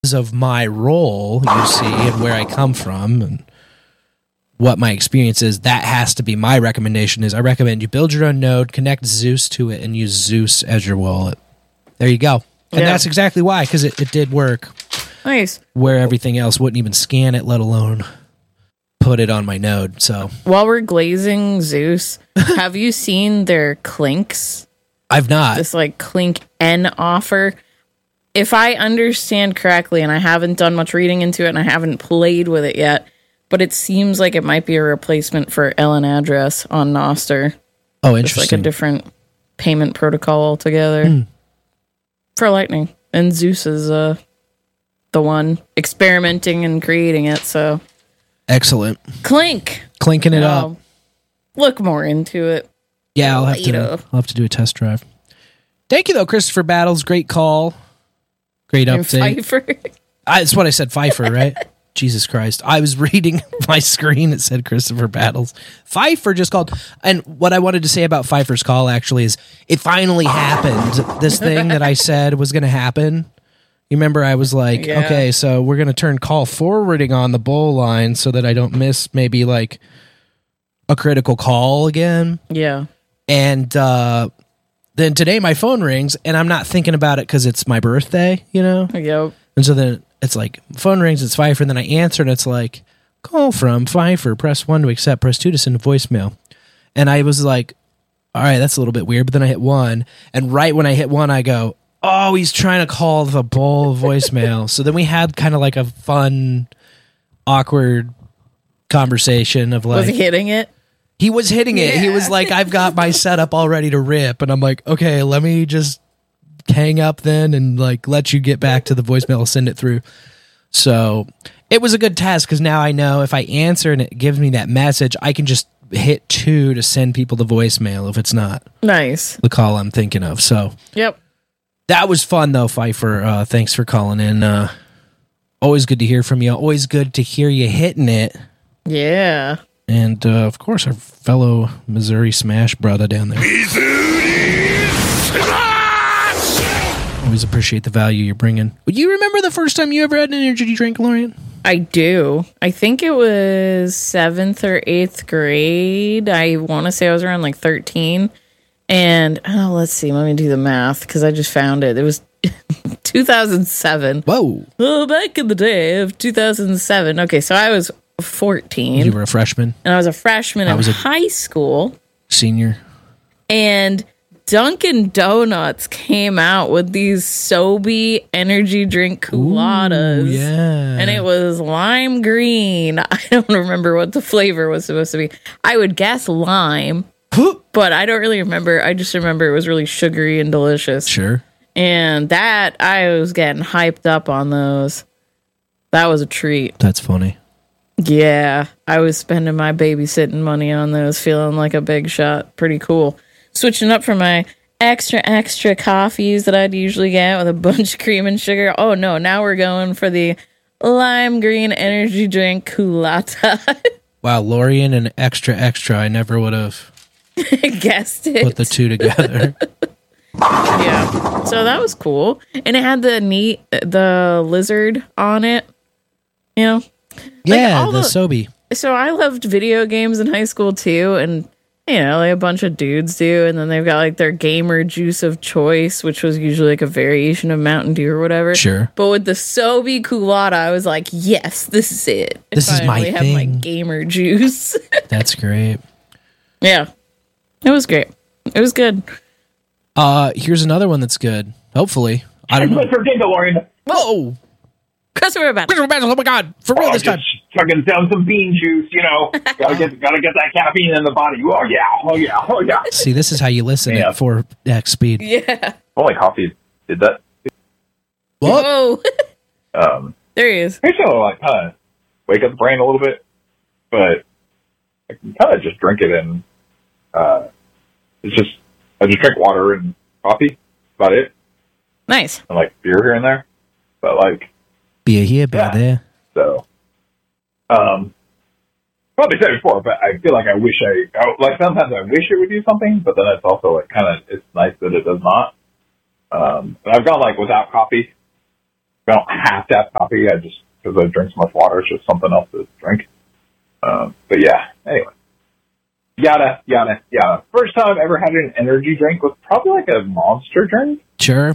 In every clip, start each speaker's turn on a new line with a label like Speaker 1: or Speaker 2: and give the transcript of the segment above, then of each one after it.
Speaker 1: of my role, you see, and where I come from and what my experience is, that has to be my recommendation. Is I recommend you build your own node, connect Zeus to it, and use Zeus as your wallet. There you go. And that's exactly why, because it did work.
Speaker 2: Nice.
Speaker 1: Where everything else wouldn't even scan it, let alone put it on my node. So
Speaker 2: while we're glazing Zeus, have you seen their Clinks?
Speaker 1: I've not.
Speaker 2: This like Clink N offer. If I understand correctly, and I haven't done much reading into it, and I haven't played with it yet, but it seems like it might be a replacement for LN address on Nostr.
Speaker 1: Oh, interesting.
Speaker 2: It's like a different payment protocol altogether for Lightning. And Zeus is the one experimenting and creating it. So excellent.
Speaker 1: Clinking it up.
Speaker 2: Look more into it.
Speaker 1: Yeah, I'll have to do a test drive. Thank you, though, Christopher Battles. Great call. Great update.
Speaker 2: Pfeiffer.
Speaker 1: That's what I said, Pfeiffer, right? Jesus Christ. I was reading my screen. It said Christopher Battles. Pfeiffer just called. And what I wanted to say about Pfeiffer's call, actually, is it finally happened. This thing that I said was going to happen. You remember I was like, okay, so we're going to turn call forwarding on the bowl line so that I don't miss maybe like a critical call again.
Speaker 2: Yeah.
Speaker 1: And then today my phone rings and I'm not thinking about it because it's my birthday, you know?
Speaker 2: Yep.
Speaker 1: And so then it's like, phone rings, it's Pfeiffer, and then I answer and it's like, call from Pfeiffer, press 1 to accept, press 2 to send a voicemail. And I was like, all right, that's a little bit weird. But then I hit 1, and right when I hit 1, I go, oh, he's trying to call the bowl voicemail. So then we had kind of like a fun, awkward conversation of like...
Speaker 2: Was he hitting it?
Speaker 1: He was hitting it. He was like, I've got my setup all ready to rip. And I'm like, okay, let me just hang up then and like let you get back to the voicemail, send it through. So it was a good test because now I know if I answer and it gives me that message, I can just hit 2 to send people the voicemail if it's not the call I'm thinking of. So that was fun though, Pfeiffer. Thanks for calling in. Always good to hear from you. Always good to hear you hitting it.
Speaker 2: Yeah.
Speaker 1: And, of course, our fellow Missouri Smash brother down there. Always appreciate the value you're bringing. Would you remember the first time you ever had an energy drink, Lorian?
Speaker 2: I do. I think it was 7th or 8th grade. I want to say I was around like 13. And, let's see. Let me do the math because I just found it. It was 2007.
Speaker 1: Whoa.
Speaker 2: Oh, back in the day of 2007. Okay, so I was 14.
Speaker 1: You were a freshman?
Speaker 2: And I was a freshman in high school.
Speaker 1: Senior.
Speaker 2: And Dunkin' Donuts came out with these Sobe energy drink coladas.
Speaker 1: Ooh, yeah.
Speaker 2: And it was lime green. I don't remember what the flavor was supposed to be. I would guess lime, but I don't really remember. I just remember it was really sugary and delicious.
Speaker 1: Sure.
Speaker 2: And that, I was getting hyped up on those. That was a treat.
Speaker 1: That's funny.
Speaker 2: Yeah, I was spending my babysitting money on those, feeling like a big shot. Pretty cool. Switching up from my extra coffees that I'd usually get with a bunch of cream and sugar. Oh, no, now we're going for the lime green energy drink Culata.
Speaker 1: Wow, Lorian and extra. I never would have
Speaker 2: guessed it.
Speaker 1: Put the two together.
Speaker 2: Yeah, so that was cool. And it had the lizard on it, you know?
Speaker 1: Yeah, like the Sobe.
Speaker 2: So I loved video games in high school too, and you know, like a bunch of dudes do, and then they've got like their gamer juice of choice, which was usually like a variation of Mountain Dew or whatever.
Speaker 1: Sure.
Speaker 2: But with the Sobe Culata, I was like, yes, this is it.
Speaker 1: This is my thing.
Speaker 2: I have my gamer juice.
Speaker 1: That's great.
Speaker 2: Yeah, it was great. It was good.
Speaker 1: Here's another one that's good. Hopefully, I don't know.
Speaker 3: For Lorian.
Speaker 2: Whoa. Christopher Battles.
Speaker 1: Oh my God! For real this time.
Speaker 3: Chugging down some bean juice, you know. gotta get that caffeine in the body. Oh yeah.
Speaker 1: See, this is how you listen at 4x speed.
Speaker 2: Yeah.
Speaker 3: Only coffee did that.
Speaker 1: What?
Speaker 2: Whoa. There he is.
Speaker 3: I still like kind of wake up the brain a little bit, but I can kind of just drink it and I just drink water and coffee. That's about it.
Speaker 2: Nice.
Speaker 3: And like beer here and there, but like.
Speaker 1: Beer here, beer there.
Speaker 3: So, probably said it before, but I feel like I wish like sometimes I wish it would do something, but then it's also like kind of, it's nice that it does not. And I've gone like without coffee I don't have to have coffee. Because I drink so much water, it's just something else to drink. But yeah, anyway. Yada. First time I've ever had an energy drink was probably like a Monster drink.
Speaker 1: Sure.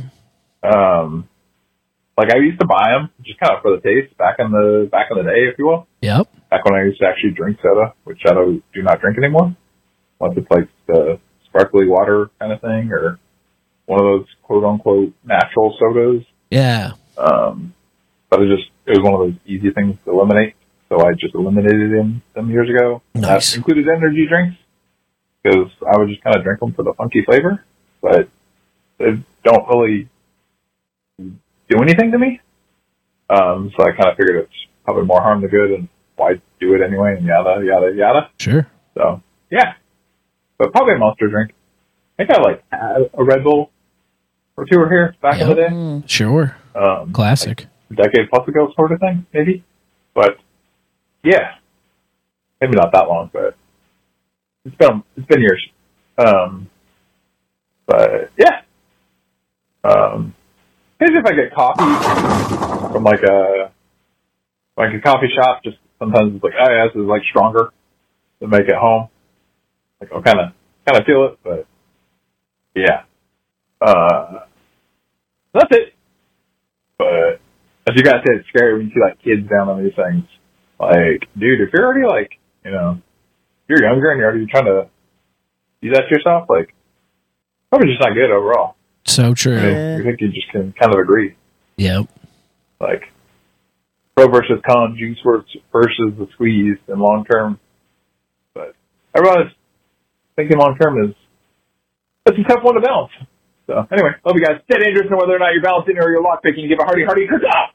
Speaker 3: Like I used to buy them just kind of for the taste back in the day, if you will.
Speaker 1: Yep.
Speaker 3: Back when I used to actually drink soda, which I do not drink anymore. Unless it's like the sparkly water kind of thing or one of those quote unquote natural sodas.
Speaker 1: Yeah.
Speaker 3: But it was one of those easy things to eliminate. So I just eliminated them some years ago.
Speaker 1: Nice.
Speaker 3: That included energy drinks because I would just kind of drink them for the funky flavor, but they don't really do anything to me. So I kind of figured it's probably more harm than good, and why do it anyway, and yada.
Speaker 1: Sure.
Speaker 3: So, yeah. But probably a Monster drink. I think I like had a Red Bull or two here back in the day.
Speaker 1: Sure. Classic.
Speaker 3: Like a decade plus ago sort of thing, maybe. But, yeah. Maybe not that long, but it's been years. But, yeah. Maybe if I get coffee from like a coffee shop, just sometimes it's like, oh yeah, this is like stronger to make it home. Like I'll kind of feel it, but yeah. That's it. But as you guys said, it's scary when you see like kids down on these things. Like, dude, if you're already like, if you're younger and you're already trying to do that to yourself, like, probably just not good overall.
Speaker 1: So true.
Speaker 3: I think you just can kind of agree.
Speaker 1: Yep.
Speaker 3: Like, pro versus con, juice versus the squeeze in long term. But everyone's thinking long term that's a tough one to balance. So anyway, love you guys. Stay dangerous, and whether or not you're balancing or you're lock picking, give a hearty caca.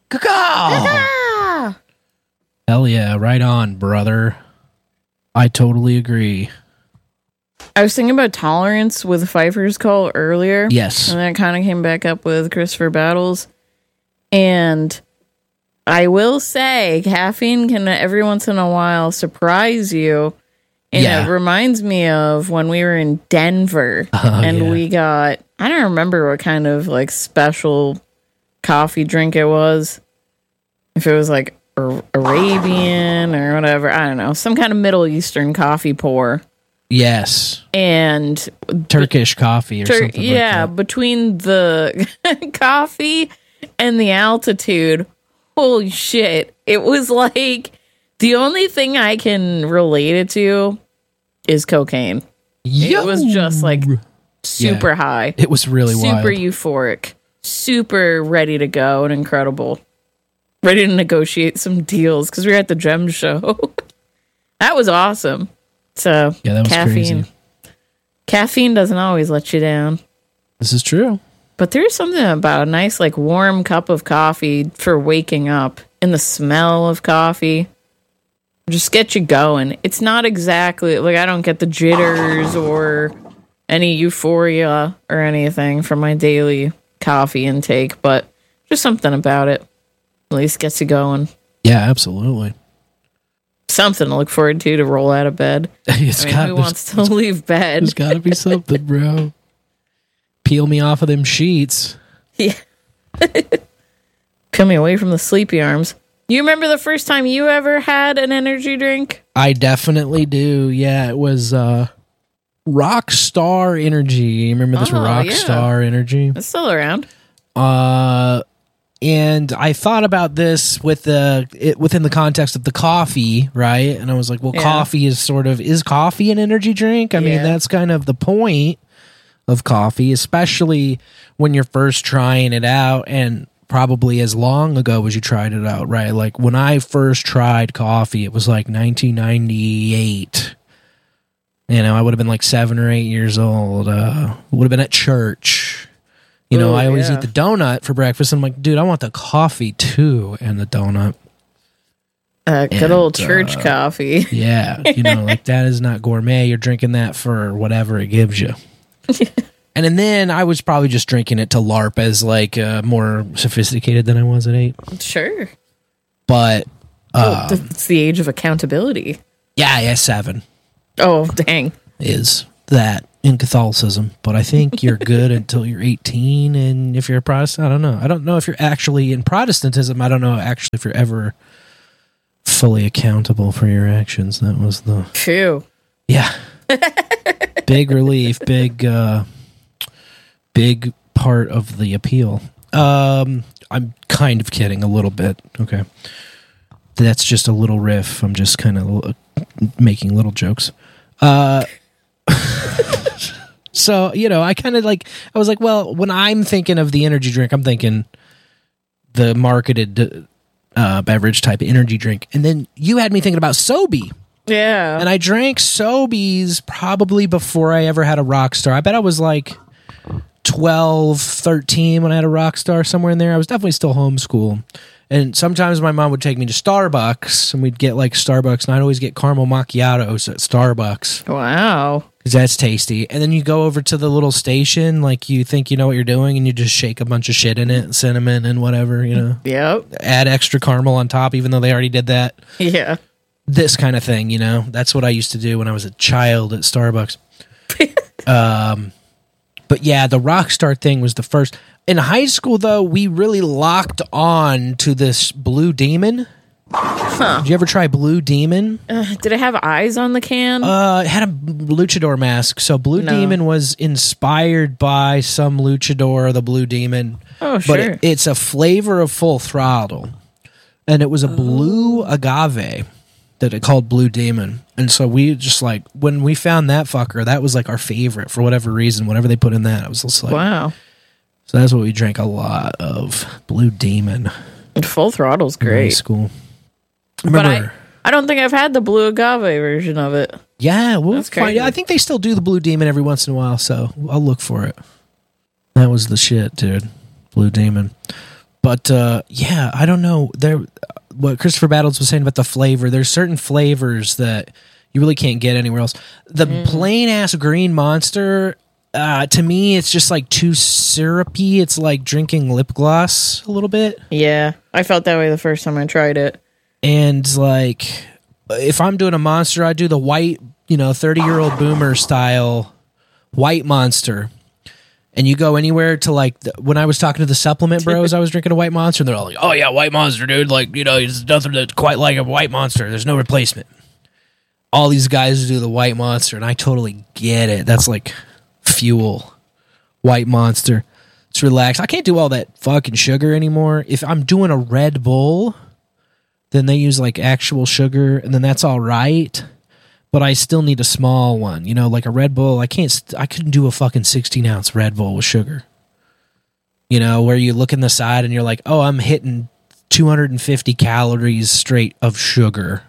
Speaker 1: Caca! Hell yeah, right on, brother. I totally agree.
Speaker 2: I was thinking about tolerance with Pfeiffer's call earlier.
Speaker 1: Yes.
Speaker 2: And that kind of came back up with Christopher Battles. And I will say, caffeine can every once in a while surprise you. And it reminds me of when we were in Denver we got, I don't remember what kind of like special coffee drink it was. If it was like Arabian or whatever, I don't know, some kind of Middle Eastern coffee pour.
Speaker 1: Yes.
Speaker 2: And
Speaker 1: Turkish coffee or something like that.
Speaker 2: Between the coffee and the altitude, holy shit. It was like the only thing I can relate it to is cocaine. It was just like super high.
Speaker 1: It was really wild.
Speaker 2: Super euphoric. Super ready to go and incredible. Ready to negotiate some deals because we were at the Gem Show. That was awesome. So,
Speaker 1: yeah, that was
Speaker 2: caffeine.
Speaker 1: Crazy.
Speaker 2: Caffeine doesn't always let you down.
Speaker 1: This is true.
Speaker 2: But there's something about a nice, like, warm cup of coffee for waking up and the smell of coffee. Just get you going. It's not exactly, like, I don't get the jitters or any euphoria or anything from my daily coffee intake, but just something about it at least gets you going.
Speaker 1: Yeah, absolutely.
Speaker 2: Something to look forward to roll out of bed. Who wants to leave bed?
Speaker 1: There's got to be something, bro. Peel me off of them sheets.
Speaker 2: Yeah. Peel me away from the sleepy arms. You remember the first time you ever had an energy drink?
Speaker 1: I definitely do. Yeah, it was Rockstar Energy. You remember this Rockstar Energy?
Speaker 2: It's still around.
Speaker 1: And I thought about this within the context of the coffee, right? And I was like, well, coffee is coffee an energy drink? I mean, that's kind of the point of coffee, especially when you're first trying it out, and probably as long ago as you tried it out, right? Like when I first tried coffee, it was like 1998. I would have been like 7 or 8 years old. Would have been at church. I always eat the donut for breakfast. And I'm like, dude, I want the coffee too, and the donut.
Speaker 2: Good old church coffee.
Speaker 1: Yeah, like that is not gourmet. You're drinking that for whatever it gives you. And then I was probably just drinking it to LARP as like more sophisticated than I was at 8.
Speaker 2: Sure.
Speaker 1: But
Speaker 2: it's the age of accountability.
Speaker 1: Yeah, 7.
Speaker 2: Oh, dang.
Speaker 1: Is that. in Catholicism, but I think you're good until you're 18. And if you're a Protestant, I don't know. I don't know if you're actually in Protestantism. I don't know actually if you're ever fully accountable for your actions. That was the
Speaker 2: Phew.
Speaker 1: yeah. Big relief, big part of the appeal. I'm kind of kidding a little bit. Okay. That's just a little riff. I'm just kind of making little jokes. So, I kind of I was like, well, when I'm thinking of the energy drink, I'm thinking the marketed beverage type of energy drink. And then you had me thinking about Sobe.
Speaker 2: Yeah.
Speaker 1: And I drank Sobeys probably before I ever had a Rockstar. I bet I was like 12, 13 when I had a Rockstar, somewhere in there. I was definitely still homeschool. And sometimes my mom would take me to Starbucks, and we'd get Starbucks, and I'd always get caramel macchiatos at Starbucks.
Speaker 2: Wow.
Speaker 1: Because that's tasty. And then you go over to the little station, you think you know what you're doing, and you just shake a bunch of shit in it, cinnamon and whatever,
Speaker 2: Yep. Add
Speaker 1: extra caramel on top, even though they already did that.
Speaker 2: Yeah.
Speaker 1: This kind of thing, That's what I used to do when I was a child at Starbucks. But yeah, the Rockstar thing was the first. In high school, though, we really locked on to this Blue Demon.
Speaker 2: Huh.
Speaker 1: Did you ever try Blue Demon?
Speaker 2: Did it have eyes on the can?
Speaker 1: It had a luchador mask. So Blue Demon was inspired by some luchador, the Blue Demon.
Speaker 2: Oh, sure.
Speaker 1: But it's a flavor of Full Throttle. And it was a blue agave that it called Blue Demon. And so we just when we found that fucker, that was our favorite for whatever reason. Whatever they put in that, it was just
Speaker 2: wow.
Speaker 1: So that's what we drank a lot of. Blue Demon.
Speaker 2: Full Throttle's great.
Speaker 1: High school.
Speaker 2: But I don't think I've had the blue agave version of it.
Speaker 1: Yeah,
Speaker 2: That's crazy.
Speaker 1: I think they still do the Blue Demon every once in a while, so I'll look for it. That was the shit, dude. Blue Demon. But yeah, I don't know. What Christopher Battles was saying about the flavor, there's certain flavors that you really can't get anywhere else. The plain ass Green Monster, to me, it's just too syrupy. It's like drinking lip gloss a little bit.
Speaker 2: Yeah, I felt that way the first time I tried it.
Speaker 1: And if I'm doing a Monster, I do the white, 30-year-old boomer style white Monster. And you go anywhere to when I was talking to the supplement bros, I was drinking a White Monster, and they're all like, "Oh yeah, White Monster, dude! There's nothing that's quite like a White Monster. There's no replacement." All these guys do the White Monster, and I totally get it. That's fuel. White Monster. It's relaxed. I can't do all that fucking sugar anymore. If I'm doing a Red Bull, then they use actual sugar, and then that's all right. But I still need a small one, like a Red Bull. I couldn't do a fucking 16-ounce Red Bull with sugar. Where you look in the side and you're like, oh, I'm hitting 250 calories straight of sugar.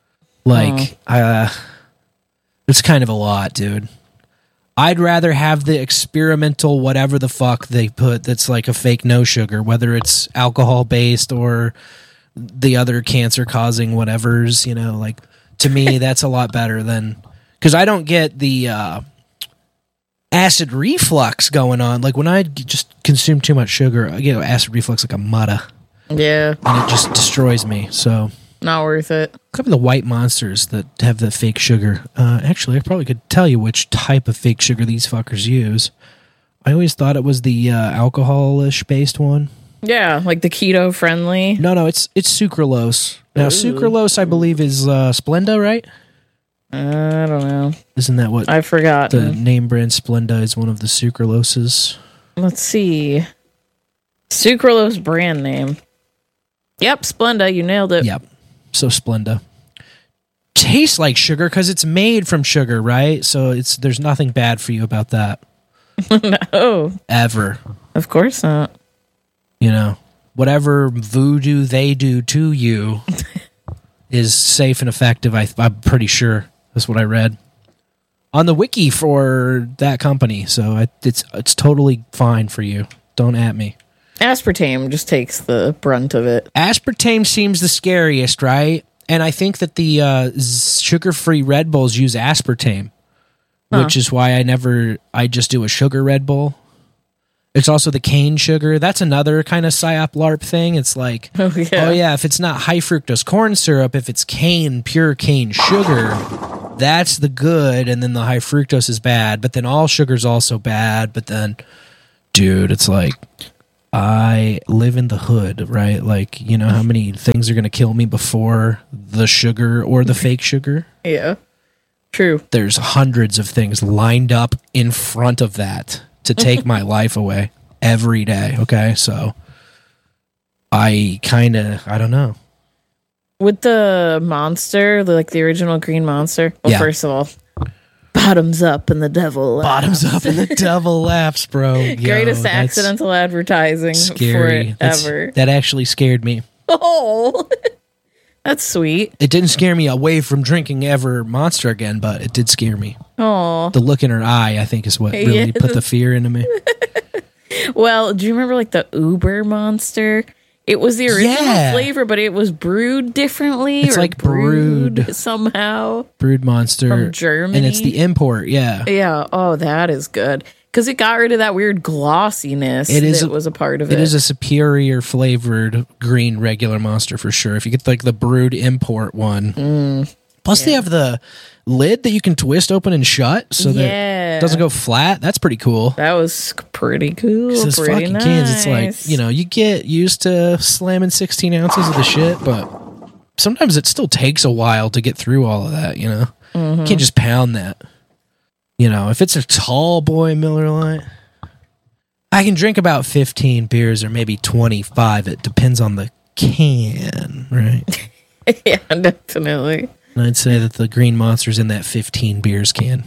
Speaker 1: It's kind of a lot, dude. I'd rather have the experimental whatever the fuck they put that's a fake no sugar, whether it's alcohol-based or the other cancer-causing whatevers, To me, that's a lot better than... Because I don't get the acid reflux going on. When I just consume too much sugar, I get acid reflux like a mutta.
Speaker 2: Yeah.
Speaker 1: And it just destroys me, so...
Speaker 2: Not worth it.
Speaker 1: Could be the White Monsters that have the fake sugar. Actually, I probably could tell you which type of fake sugar these fuckers use. I always thought it was the alcohol-ish based one.
Speaker 2: Yeah, the keto friendly.
Speaker 1: No, it's sucralose. Now, sucralose, I believe, is Splenda, right?
Speaker 2: I don't know.
Speaker 1: Isn't that what...
Speaker 2: I forgot.
Speaker 1: The name brand Splenda is one of the sucraloses.
Speaker 2: Let's see. Sucralose brand name. Yep, Splenda, you nailed it.
Speaker 1: Yep, so Splenda. Tastes like sugar because it's made from sugar, right? So there's nothing bad for you about that.
Speaker 2: No.
Speaker 1: Ever.
Speaker 2: Of course not.
Speaker 1: Whatever voodoo they do to you is safe and effective. I'm pretty sure. That's what I read on the wiki for that company. So it's totally fine for you. Don't at me.
Speaker 2: Aspartame just takes the brunt of it.
Speaker 1: Aspartame seems the scariest, right? And I think that the sugar-free Red Bulls use aspartame, which is why I just do a sugar Red Bull. It's also the cane sugar. That's another kind of psyop LARP thing. It's oh yeah, if it's not high fructose corn syrup, if it's pure cane sugar, that's the good, and then the high fructose is bad, but then all sugar's also bad. But then, dude, it's like I live in the hood, right? Like, you know how many things are going to kill me before the sugar or the fake sugar?
Speaker 2: Yeah. True.
Speaker 1: There's hundreds of things lined up in front of that to take my life away every day. Okay. So I don't know.
Speaker 2: With the Monster, like the original Green Monster, well,
Speaker 1: Yeah.
Speaker 2: first of all, bottoms up and the devil laughs.
Speaker 1: Bottoms up and the devil laughs, bro. Yo,
Speaker 2: Greatest
Speaker 1: that's
Speaker 2: accidental advertising
Speaker 1: scary.
Speaker 2: for it ever.
Speaker 1: That actually scared me.
Speaker 2: Oh, that's sweet.
Speaker 1: It didn't scare me away from drinking ever Monster again, but it did scare me.
Speaker 2: Oh,
Speaker 1: The look in her eye, I think, is what really
Speaker 2: Yeah.
Speaker 1: put the fear into me.
Speaker 2: well, do you remember like the Uber Monster? It was the original
Speaker 1: Yeah.
Speaker 2: flavor, but it was brewed differently.
Speaker 1: It's
Speaker 2: or
Speaker 1: like brewed.
Speaker 2: somehow.
Speaker 1: Brood Monster.
Speaker 2: From Germany?
Speaker 1: And it's the import, yeah.
Speaker 2: Yeah. Oh, that is good because it got rid of that weird glossiness.
Speaker 1: It is
Speaker 2: that was a part of
Speaker 1: It is a superior flavored green regular Monster for sure. If you get like the brewed import one. Plus they have the lid that you can twist open and shut so that
Speaker 2: Yeah.
Speaker 1: it doesn't go flat. That's pretty cool.
Speaker 2: That was pretty cool.
Speaker 1: Those
Speaker 2: Pretty
Speaker 1: fucking
Speaker 2: nice.
Speaker 1: cans, it's like, you know, you get used to slamming 16 ounces of the shit, but sometimes it still takes a while to get through all of that, you know? You can't just pound that. You know, if it's a tall boy Miller Lite, I can drink about 15 beers or maybe 25. It depends on the can, right?
Speaker 2: yeah, definitely.
Speaker 1: And I'd say that the Green Monster's in that 15 beers can.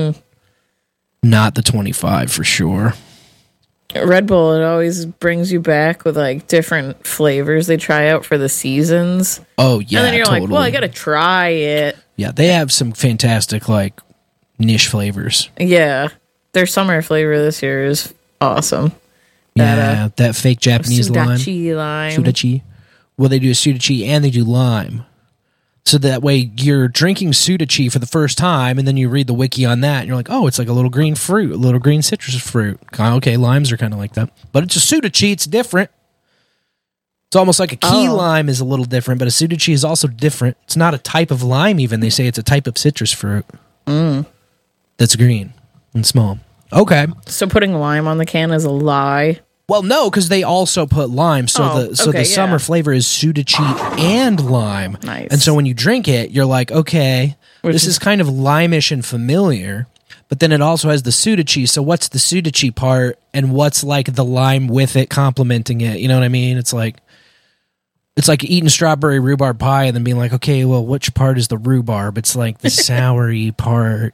Speaker 1: Not the 25 for sure.
Speaker 2: Red Bull, it always brings you back with like different flavors they try out for the seasons.
Speaker 1: Oh, yeah,
Speaker 2: and then you're
Speaker 1: totally.
Speaker 2: like, well, I got to try it.
Speaker 1: Yeah, they have some fantastic, like, niche flavors.
Speaker 2: Yeah. Their summer flavor this year is awesome.
Speaker 1: Yeah, that fake Japanese lime.
Speaker 2: Sudachi lime.
Speaker 1: Sudachi. Well, they do a Sudachi and they do lime. So that way you're drinking Sudachi for the first time, and then you read the wiki on that, and you're like, oh, it's like a little green fruit, a little green citrus fruit. Okay, limes are kind of like that. But it's a Sudachi, it's different. It's almost like a key lime is a little different, but a Sudachi is also different. It's not a type of lime even. They say it's a type of citrus fruit. That's green and small. Okay.
Speaker 2: So putting lime on the can is a lie.
Speaker 1: Well, no, because they also put lime. So
Speaker 2: Oh,
Speaker 1: the
Speaker 2: okay,
Speaker 1: summer
Speaker 2: yeah.
Speaker 1: flavor is Sudachi and lime.
Speaker 2: Nice.
Speaker 1: And so when you drink it, you're like, okay, this is kind of limeish and familiar. But then it also has the Sudachi. So what's the Sudachi part, and what's like the lime with it complementing it? You know what I mean? It's like eating strawberry rhubarb pie and then being like, okay, well, which part is the rhubarb? It's like the soury part,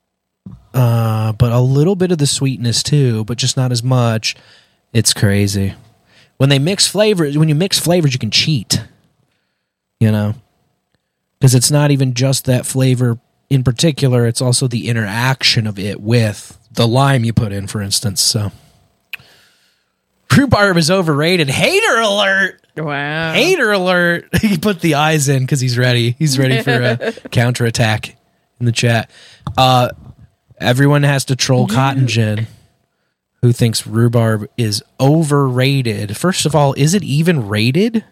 Speaker 1: but a little bit of the sweetness too, but just not as much. It's crazy. When you mix flavors, you can cheat, you know, because it's not even just that flavor in particular. It's also the interaction of it with the lime you put in, for instance. So rhubarb is overrated. Hater alert.
Speaker 2: Wow.
Speaker 1: Hater alert. He put the eyes in because he's ready. He's ready for a counterattack in the chat. Everyone has to troll Cotton Gin, who thinks rhubarb is overrated. First of all, is it even rated?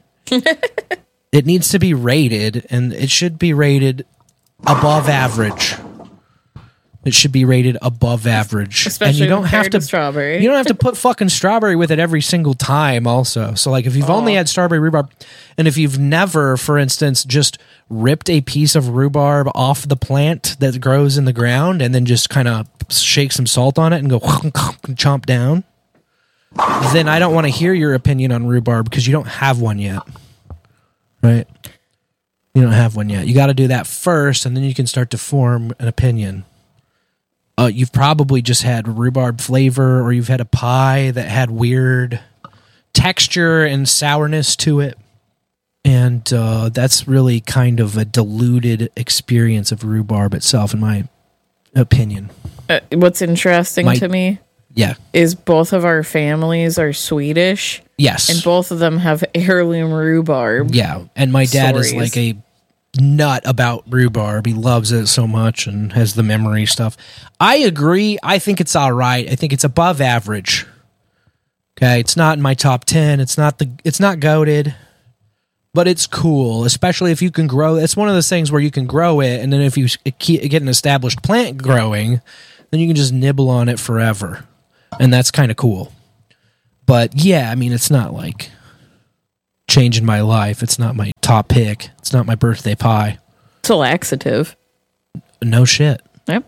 Speaker 1: It needs to be rated, and it should be rated above average. It should be rated above average.
Speaker 2: Especially
Speaker 1: and you don't have
Speaker 2: compared
Speaker 1: to
Speaker 2: to strawberry.
Speaker 1: You don't have to put fucking strawberry with it every single time also. So like if you've only had strawberry rhubarb, and if you've never, for instance, just ripped a piece of rhubarb off the plant that grows in the ground and then just kind of shake some salt on it and go chomp down, then I don't want to hear your opinion on rhubarb because you don't have one yet. Right? You don't have one yet. You got to do that first, and then you can start to form an opinion. You've probably just had rhubarb flavor, or you've had a pie that had weird texture and sourness to it. And that's really kind of a diluted experience of rhubarb itself, in my opinion.
Speaker 2: What's interesting to me
Speaker 1: Yeah.
Speaker 2: is both of our families are Swedish,
Speaker 1: Yes.
Speaker 2: and both of them have heirloom rhubarb.
Speaker 1: Yeah. And my dad is
Speaker 2: Stories.
Speaker 1: like a nut about rhubarb. He loves it so much and has the memory stuff. I agree. I think it's all right. I think it's above average. Okay, it's not in my top 10. It's not goated. but it's cool, especially if you can grow. It's one of those things where you can grow it, and then if you get an established plant growing, then you can just nibble on it forever, and that's kind of cool. But yeah, I mean, it's not like changing my life. It's not my top pick. It's not my birthday pie.
Speaker 2: It's a laxative.
Speaker 1: No shit.
Speaker 2: Yep.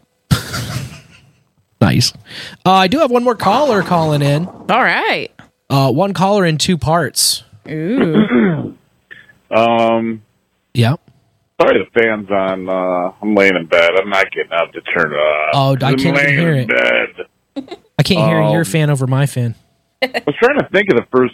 Speaker 1: Nice. I do have one more caller calling in.
Speaker 2: All right.
Speaker 1: One caller in 2 parts.
Speaker 2: Ooh.
Speaker 1: Yeah.
Speaker 4: Sorry, the fan's on. I'm laying in bed. I'm not getting up to turn it off.
Speaker 1: Oh, I can't even hear it.
Speaker 4: Bed.
Speaker 1: I can't hear your fan over my fan.
Speaker 4: I was trying to think of the first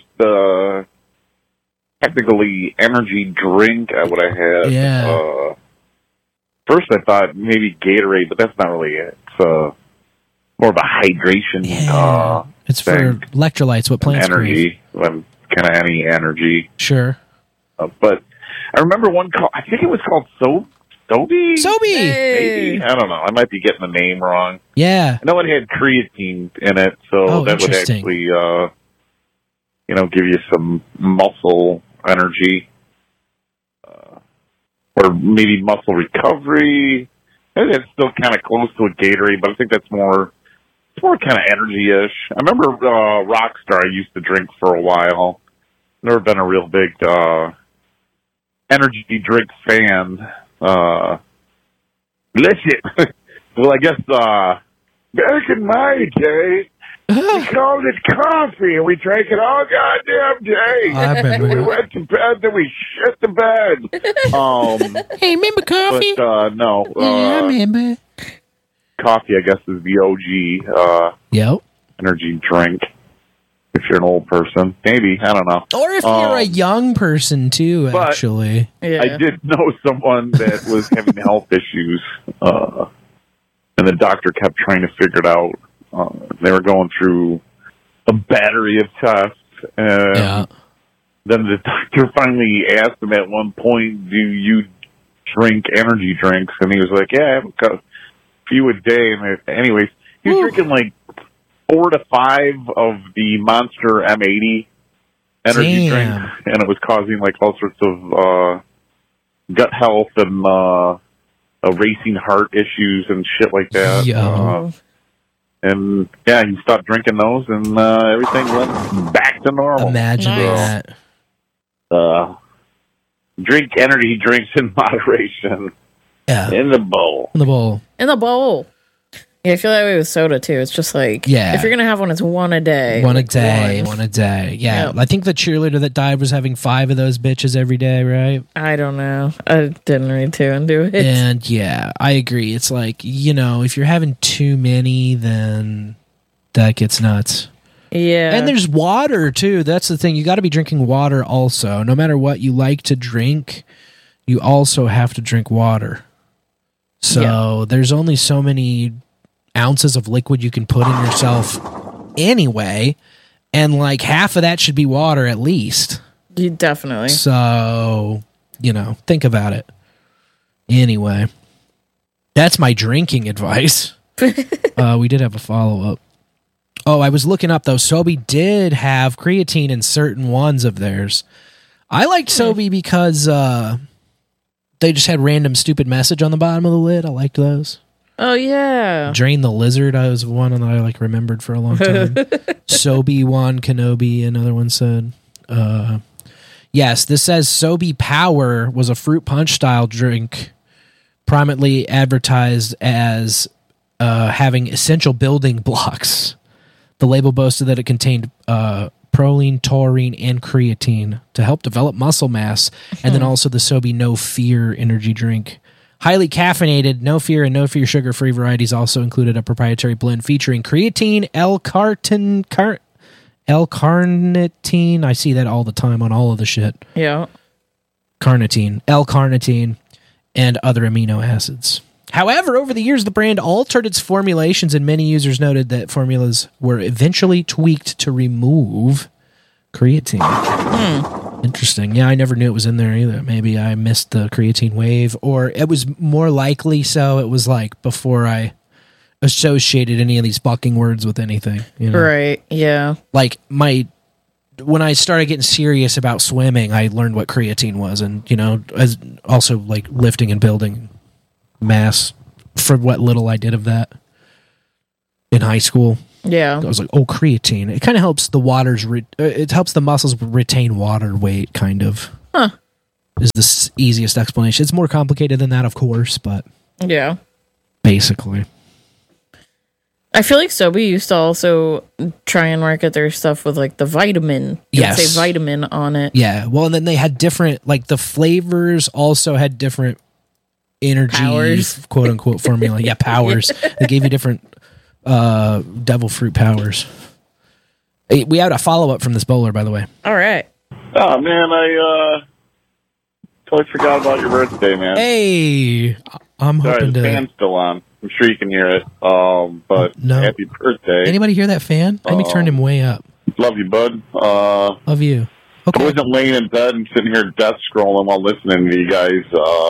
Speaker 4: technically energy drink what I had.
Speaker 1: Yeah.
Speaker 4: First, I thought maybe Gatorade, but that's not really it. It's more of a hydration.
Speaker 1: Yeah. It's for
Speaker 4: thing.
Speaker 1: electrolytes, what plants crave.
Speaker 4: Energy, kind of any energy.
Speaker 1: Sure.
Speaker 4: But I remember one called, I think it was called Sobe?
Speaker 1: Sobe!
Speaker 4: Maybe. I don't know. I might be getting the name wrong.
Speaker 1: Yeah.
Speaker 4: I know it had creatine in it, so that would actually, give you some muscle energy. Or maybe muscle recovery. It's still kind of close to a Gatorade, but I think that's more kind of energy-ish. I remember Rockstar I used to drink for a while. Never been a real big energy drink fan. Listen, well, I guess back in my day, we called it coffee, and we drank it all goddamn day.
Speaker 1: I remember.
Speaker 4: We went to bed, then we shit the bed.
Speaker 1: Hey, remember coffee?
Speaker 4: But no.
Speaker 1: Yeah, I remember.
Speaker 4: Coffee, I guess, is the OG
Speaker 1: Yep.
Speaker 4: energy drink. If you're an old person, maybe, I don't know.
Speaker 1: Or if you're a young person too,
Speaker 4: but
Speaker 1: actually.
Speaker 2: Yeah.
Speaker 4: I did know someone that was having health issues, and the doctor kept trying to figure it out. They were going through a battery of tests, and then the doctor finally asked him at one point, "Do you drink energy drinks?" And he was like, "Yeah, I have a few a day." And anyways, he was drinking like 4 to 5 of the Monster M80 energy drinks, and it was causing like all sorts of gut health and racing heart issues and shit like that. And yeah, he stopped drinking those, and everything went back to normal.
Speaker 1: Imagine that.
Speaker 4: Drink energy drinks in moderation.
Speaker 1: Yeah.
Speaker 4: In the bowl.
Speaker 1: In the bowl.
Speaker 2: In the bowl. Yeah, I feel that way with soda too. It's just like, if you're gonna have one, it's one a day.
Speaker 1: One a day. Yeah. Yep. I think the cheerleader that died was having 5 of those bitches every day, right?
Speaker 2: I don't know. I didn't read too into it.
Speaker 1: And yeah, I agree. It's like, if you're having too many, then that gets nuts.
Speaker 2: Yeah.
Speaker 1: And there's water too. That's the thing. You got to be drinking water also. No matter what you like to drink, you also have to drink water. So there's only so many ounces of liquid you can put in yourself anyway, and like half of that should be water at least.
Speaker 2: You definitely.
Speaker 1: So, think about it. Anyway, that's my drinking advice. We did have a follow-up. Oh, I was looking up though. Sobe did have creatine in certain ones of theirs. I liked Sobe because they just had random stupid message on the bottom of the lid. I liked those.
Speaker 2: Oh, yeah.
Speaker 1: Drain the Lizard, I was one that I remembered for a long time. Sobe-Wan Kenobi, another one said. Yes, this says Sobe Power was a fruit punch style drink prominently advertised as having essential building blocks. The label boasted that it contained proline, taurine, and creatine to help develop muscle mass, and then also the Sobe No Fear energy drink. Highly caffeinated, no fear, and no fear sugar-free varieties also included a proprietary blend featuring creatine, L-carnitine. I see that all the time on all of the shit.
Speaker 2: Yeah.
Speaker 1: Carnitine, L-carnitine, and other amino acids. However, over the years, the brand altered its formulations, and many users noted that formulas were eventually tweaked to remove creatine. Interesting. Yeah, I never knew it was in there either. Maybe I missed the creatine wave, or it was more likely so. It was like before I associated any of these fucking words with anything.
Speaker 2: Right, yeah.
Speaker 1: Like my when I started getting serious about swimming, I learned what creatine was, and as also like lifting and building mass for what little I did of that in high school.
Speaker 2: Yeah.
Speaker 1: I was like, oh, creatine. It kind of helps the it helps the muscles retain water weight, kind of.
Speaker 2: Huh.
Speaker 1: Is the easiest explanation. It's more complicated than that, of course, but
Speaker 2: yeah.
Speaker 1: Basically.
Speaker 2: I feel like Sobe used to also try and market their stuff with like the vitamin. It would say vitamin on it.
Speaker 1: Yeah. Well, and then they had different, like the flavors also had different energy,
Speaker 2: powers.
Speaker 1: Quote unquote formula. Yeah, powers. They gave you different devil fruit powers. Hey, we had a follow up from this bowler, by the way.
Speaker 2: All right.
Speaker 4: Oh man, I totally forgot about your birthday, man.
Speaker 1: Hey, I'm hoping
Speaker 4: the fan's still on. I'm sure you can hear it. But
Speaker 1: no.
Speaker 4: Happy birthday.
Speaker 1: Anybody hear that fan? Let me turn him way up.
Speaker 4: Love you, bud.
Speaker 1: Love you. Okay.
Speaker 4: I wasn't laying in bed and sitting here death scrolling while listening to you guys.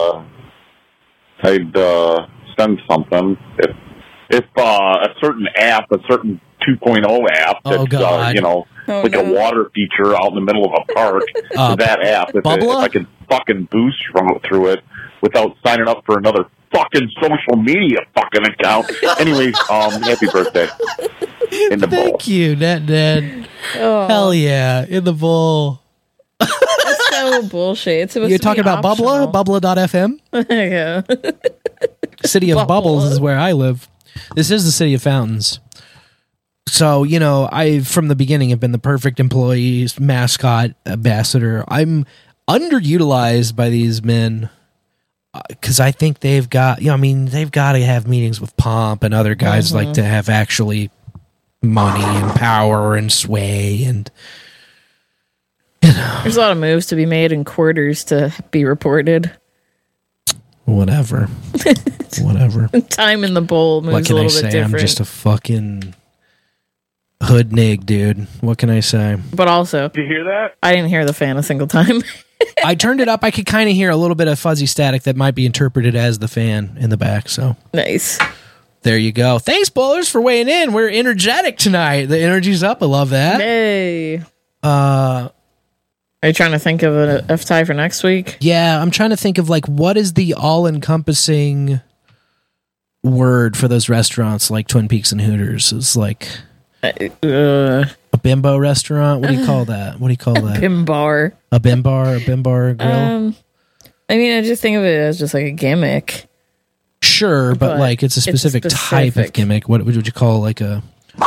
Speaker 4: I'd send something. If a certain app, a certain 2.0 app, that's, like a water feature out in the middle of a park, that app, if I could fucking boost through it without signing up for another fucking social media fucking account. Anyways, happy birthday. In the bowl.
Speaker 1: Thank you, Ned. Oh. Hell yeah, in the bowl.
Speaker 2: That's so bullshit. It's supposed
Speaker 1: You're
Speaker 2: to
Speaker 1: talking
Speaker 2: be
Speaker 1: about
Speaker 2: optional.
Speaker 1: Bubbla.fm?
Speaker 2: Yeah.
Speaker 1: City of Bubbles is where I live. This is the city of fountains. So, I, from the beginning, have been the perfect employee, mascot, ambassador. I'm underutilized by these men because I think they've got, they've got to have meetings with Pomp and other guys like to have actually money and power and sway and,
Speaker 2: There's a lot of moves to be made and quarters to be reported.
Speaker 1: Whatever.
Speaker 2: Time in the bowl moves a little bit different.
Speaker 1: I'm just a fucking hood nig, dude. What can I say?
Speaker 2: But also,
Speaker 4: did you hear that?
Speaker 2: I didn't hear the fan a single time.
Speaker 1: I turned it up. I could kind of hear a little bit of fuzzy static that might be interpreted as the fan in the back. So
Speaker 2: nice.
Speaker 1: There you go. Thanks, bowlers, for weighing in. We're energetic tonight. The energy's up. I love that.
Speaker 2: Hey. Are you trying to think of an F-tie for next week?
Speaker 1: Yeah, I'm trying to think of what is the all-encompassing word for those restaurants like Twin Peaks and Hooters? It's like a bimbo restaurant. What do you call that?
Speaker 2: Bimbar.
Speaker 1: A bimbar grill.
Speaker 2: I just think of it as just like a gimmick.
Speaker 1: Sure, but it's a specific type of gimmick. What would you call a?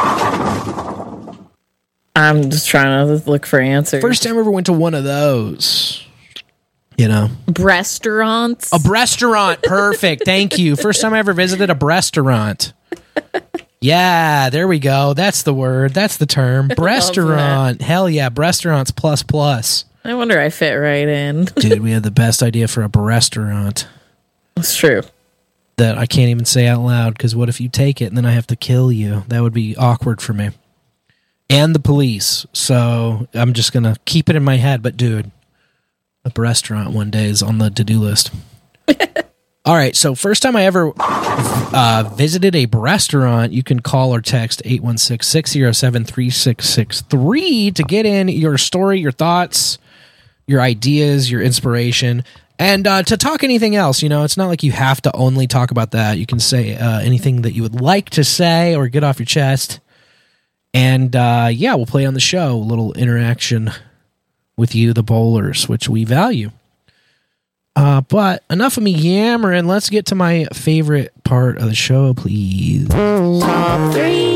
Speaker 2: I'm just trying to look for answers.
Speaker 1: First time I ever went to one of those.
Speaker 2: Restaurants.
Speaker 1: A restaurant. Perfect. Thank you. First time I ever visited a restaurant. Yeah, there we go. That's the word. That's the term. Restaurant. Hell yeah. Restaurants plus.
Speaker 2: I wonder I fit right in.
Speaker 1: Dude, we had the best idea for a restaurant.
Speaker 2: It's true.
Speaker 1: That I can't even say out loud because what if you take it and then I have to kill you? That would be awkward for me. And the police. So I'm just going to keep it in my head. But dude, a restaurant one day is on the to-do list. All right. So first time I ever visited a restaurant, you can call or text 816-607-3663 to get in your story, your thoughts, your ideas, your inspiration. And to talk anything else, it's not like you have to only talk about that. You can say anything that you would like to say or get off your chest. And, we'll play on the show, a little interaction with you, the bowlers, which we value. But enough of me yammering. Let's get to my favorite part of the show, please.
Speaker 2: Top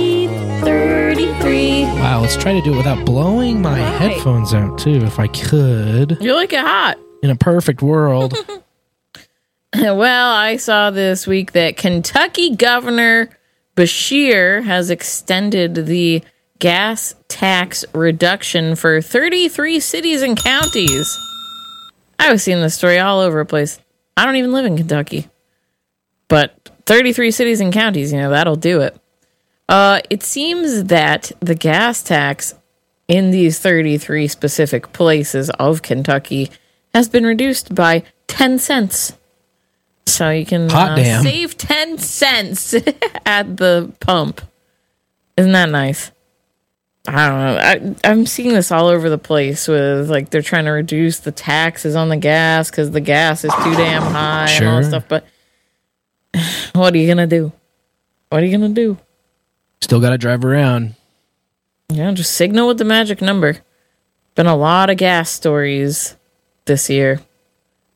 Speaker 2: 333.
Speaker 1: Wow, let's try to do it without blowing my headphones out, too, if I could.
Speaker 2: You like it hot.
Speaker 1: In a perfect world.
Speaker 2: Well, I saw this week that Kentucky Governor Beshear has extended the gas tax reduction for 33 cities and counties. I was seeing this story all over the place. I don't even live in Kentucky. But 33 cities and counties, that'll do it. It seems that the gas tax in these 33 specific places of Kentucky has been reduced by 10 cents. So you can save 10 cents at the pump. Isn't that nice? I don't know. I'm seeing this all over the place with like they're trying to reduce the taxes on the gas because the gas is too damn high and all that stuff. But what are you gonna do? What are you gonna do?
Speaker 1: Still got to drive around.
Speaker 2: Yeah, just signal with the magic number. Been a lot of gas stories this year.